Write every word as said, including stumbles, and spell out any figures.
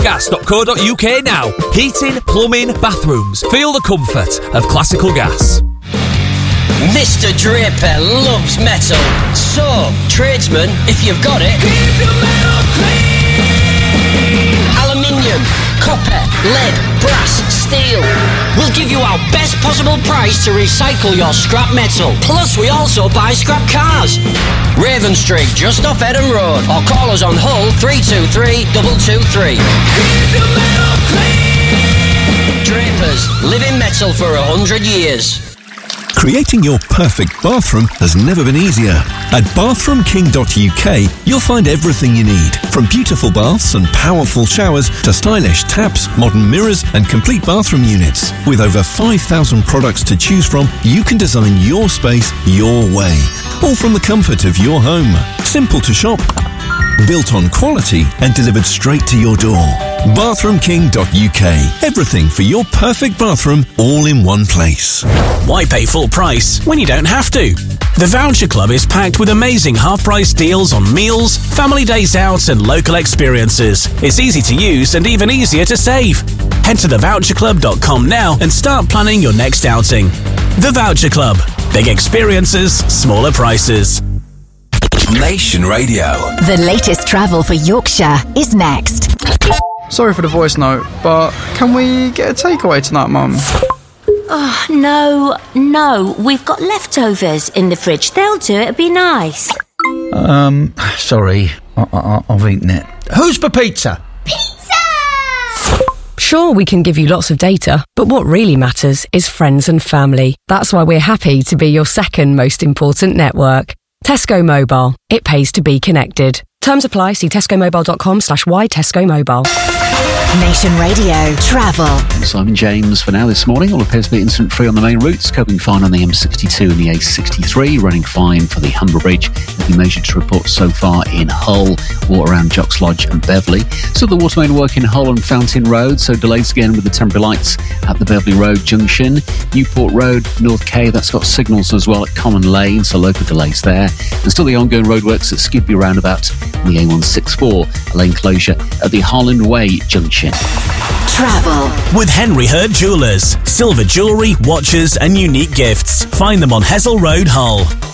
gas dot co dot uk now. Heating, plumbing, bathrooms. Feel the comfort of classical gas. Mister Draper loves metal. So, tradesman, if you've got it, keep your metal clean. Aluminium, copper, lead, brass, steel. We'll give you our best possible price to recycle your scrap metal. Plus, we also buy scrap cars. Raven Street, just off Eden Road. Or call us on Hull three two three, two two three. Keep your metal clean. Drapers, living metal for a hundred years. Creating your perfect bathroom has never been easier. At bathroom king dot U K, you'll find everything you need, from beautiful baths and powerful showers to stylish taps, modern mirrors and complete bathroom units. With over five thousand products to choose from, you can design your space your way, all from the comfort of your home. Simple to shop, built on quality and delivered straight to your door. bathroom king dot U K. Everything for your perfect bathroom, all in one place. Why pay full price when you don't have to? The Voucher Club is packed with amazing half-price deals on meals, family days out and local experiences. It's easy to use and even easier to save. Head to the voucher club dot com now and start planning your next outing. The Voucher Club. Big experiences, smaller prices. Nation Radio. The latest travel for Yorkshire is next. Sorry for the voice note, but can we get a takeaway tonight, Mum? Oh, no, no. We've got leftovers in the fridge. They'll do it. It'd be nice. Um, sorry. I- I- I've eaten it. Who's for pizza? Sure, we can give you lots of data, but what really matters is friends and family. That's why we're happy to be your second most important network. Tesco Mobile. It pays to be connected. Terms apply. See tesco mobile dot com slash y Tesco Mobile. Nation Radio Travel. Simon James for now this morning. All appears to be incident free on the main routes. Coping fine on the M sixty-two and the A sixty-three. Running fine for the Humber Bridge. Nothing major to report so far in Hull. Water around Jocks Lodge and Beverley. Still the water main work in Hull and Fountain Road. So delays again with the temporary lights at the Beverley Road junction. Newport Road, North Quay. That's got signals as well at Common Lane. So local delays there. And still the ongoing roadworks at Skidby Roundabout and the A one sixty-four. A lane closure at the Holland Way junction. Travel with Henry Hurd Jewellers. Silver jewellery, watches and unique gifts. Find them on Hessel Road, Hull.